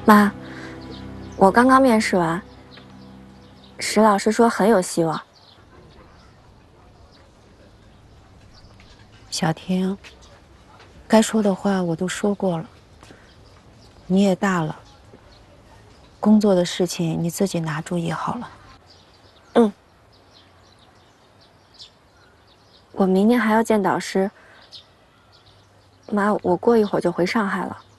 妈，我刚刚面试完，石老师说很有希望。 小婷，该说的话我都说过了，你也大了，工作的事情你自己拿主意好了。 嗯，我明天还要见导师。妈，我过一会儿就回上海了。